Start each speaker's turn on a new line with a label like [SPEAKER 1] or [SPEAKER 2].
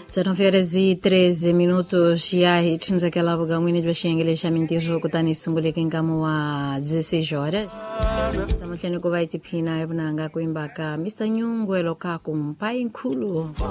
[SPEAKER 1] 19h13 ya hi thindzakela vukan'wini bya xiyenge xa mintirho kutani hi sunguleke nkama wa 16 horas samuhleni ku va hi tiphina hi vunanga ku yimbaka Mr Nyungwelo ka kumpai nkulu